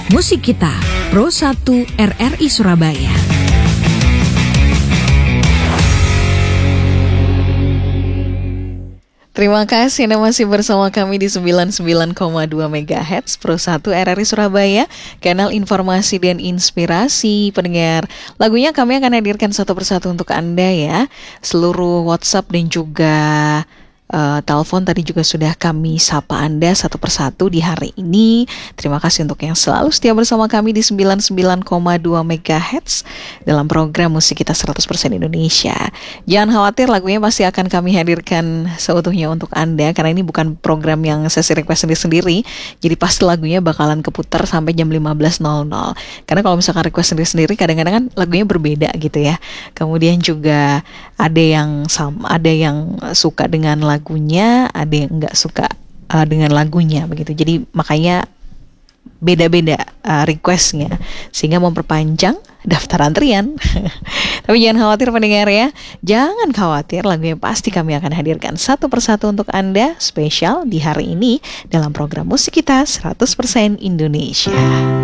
Musik Kita, Pro 1 RRI Surabaya. Terima kasih Anda masih bersama kami di 99,2 MHz Pro 1 RRI Surabaya, kanal informasi dan inspirasi pendengar. Lagunya kami akan hadirkan satu persatu untuk Anda ya. Seluruh WhatsApp dan juga telepon tadi juga sudah kami sapa Anda satu persatu di hari ini. Terima kasih untuk yang selalu setia bersama kami di 99,2 MHz dalam program Musik Kita 100% Indonesia. Jangan khawatir, lagunya pasti akan kami hadirkan seutuhnya untuk Anda, karena ini bukan program yang sesi request sendiri-sendiri. Jadi pasti lagunya bakalan keputar sampai jam 15.00. Karena kalau misalkan request sendiri-sendiri, kadang-kadang kan lagunya berbeda gitu ya. Kemudian juga ada yang suka dengan lagunya, ada yang nggak suka dengan lagunya begitu. Jadi makanya beda-beda requestnya, sehingga memperpanjang daftar antrian. Tapi jangan khawatir pendengar ya, jangan khawatir, lagunya pasti kami akan hadirkan satu persatu untuk Anda spesial di hari ini dalam program Musik Kita 100% Indonesia.